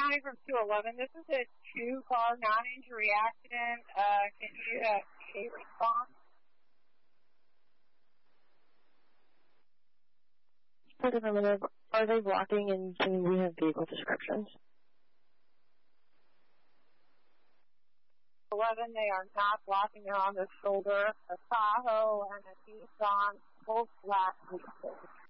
County from 211. This is a two-car non-injury accident. Can you a response? Are they blocking, and can we have vehicle descriptions? 11, they are not blocking. They're on the shoulder. A Tahoe and a Nissan, both flat.